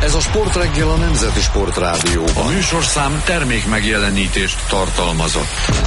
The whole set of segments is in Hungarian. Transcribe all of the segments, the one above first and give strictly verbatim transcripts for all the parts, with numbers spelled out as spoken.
Ez a Sportreggel a Nemzeti Sportrádióban. A műsorszám termék megjelenítést tartalmazott.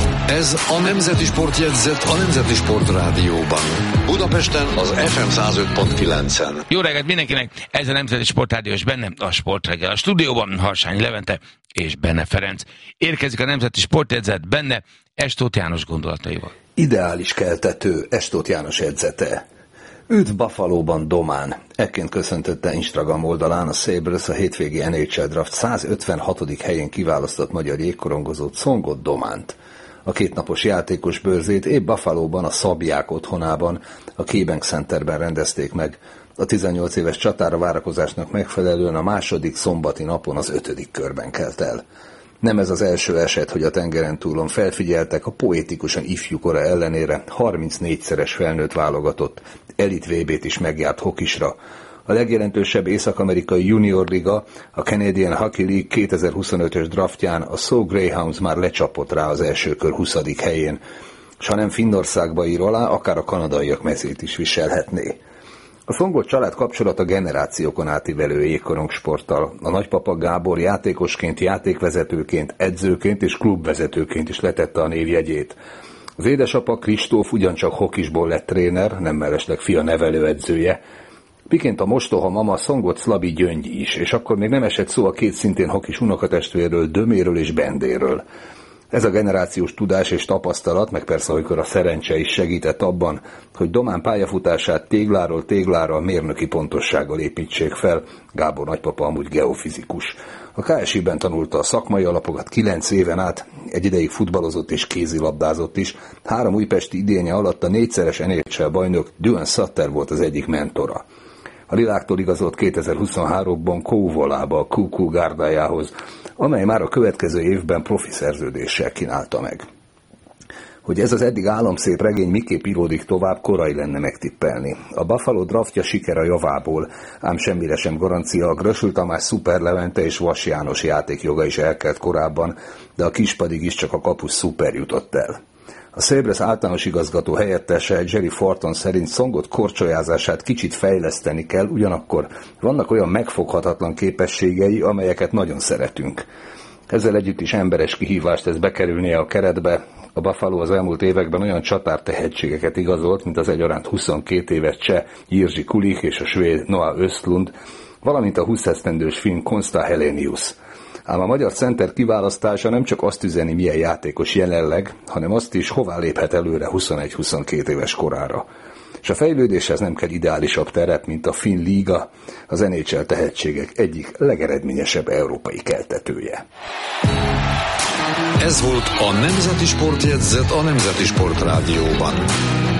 Ez a Nemzeti Sportjegyzet a Nemzeti Sportrádióban. Budapesten az ef em száz öt pont kilencen. Jó reggelt mindenkinek, ez a Nemzeti Sportrádió, és bennem a Sportreggel. A stúdióban Harsányi Levente és Benne Ferenc. Érkezik a Nemzeti Sportjegyzet, benne Estóth János gondolataival. Ideális keltető, Estóth János edzete. Üdv Buffalóban Domán. Ekként köszöntötte Instagram oldalán a Sabres a hétvégi en há el Draft százötvenhatodik helyén kiválasztott magyar jégkorongozót, Tsongot Dománt. A kétnapos játékos bőrzét épp Buffalóban, a Szabják otthonában, a KeyBank Centerben rendezték meg. A tizennyolc éves csatára várakozásnak megfelelően a második szombati napon az ötödik körben kelt el. Nem ez az első eset, hogy a tengeren túlon felfigyeltek a poétikusan ifjúkora ellenére harmincnégyszeres felnőtt válogatott, elit vé bét is megjárt hokisra. A legjelentősebb észak-amerikai junior liga, a Canadian Hockey League kétezer-huszonötös draftján a Sault Greyhounds már lecsapott rá az első kör huszadik helyén, s ha nem Finnországba ír alá, akár a kanadaiak mezét is viselhetné. A Tsongot család kapcsolata generációkon átívelő jégkorongsporttal. A nagypapa Gábor játékosként, játékvezetőként, edzőként és klubvezetőként is letette a névjegyét. Az édesapa Kristóf ugyancsak hokisból lett tréner, nem mellesleg fia nevelőedzője. Miként a mostoha mama Tsongot Szlabi Gyöngy is, és akkor még nem esett szó a két szintén hokis unokatestvérről, Döméről és Bendéről. Ez a generációs tudás és tapasztalat, meg persze olykor a szerencse is segített abban, hogy Domán pályafutását tégláról téglára mérnöki pontossággal építsék fel. Gábor nagypapa amúgy geofizikus. A ká es i-ben tanulta a szakmai alapokat kilenc éven át, egy ideig futballozott és kézilabdázott is. Három újpesti idénye alatt a négyszeres en há el bajnok Duane Sutter volt az egyik mentora. A Liláktól igazolt kétezer-huszonháromban Kóvolába a kú kú gárdájához, amely már a következő évben profi szerződéssel kínálta meg. Hogy ez az eddig álomszép regény miképp íródik tovább, korai lenne megtippelni. A Buffalo draftja sikere javából, ám semmire sem garancia, a Grösül Tamás, Szuper Levente és Vas János játékjoga is elkelt korábban, de a kispadig is csak a kapus Szuper jutott el. A Sabres általános igazgató helyettese Jerry Forton szerint Tsongot korcsolyázását kicsit fejleszteni kell, ugyanakkor vannak olyan megfoghatatlan képességei, amelyeket nagyon szeretünk. Ezzel együtt is emberes kihívást tesz bekerülnie a keretbe. A Buffalo az elmúlt években olyan csatár tehetségeket igazolt, mint az egyaránt huszonkét éves cseh Jiří Kulich és a svéd Noah Östlund, valamint a húsz esztendős finn Konsta Helenius. Ám a magyar center kiválasztása nem csak azt üzeni, milyen játékos jelenleg, hanem azt is, hová léphet előre huszonegy-huszonkét éves korára. És a fejlődéshez nem kell ideálisabb terep, mint a Finn Liga, az en há el tehetségek egyik legeredményesebb európai keltetője. Ez volt a Nemzeti Sportjegyzet a Nemzeti Sportrádióban.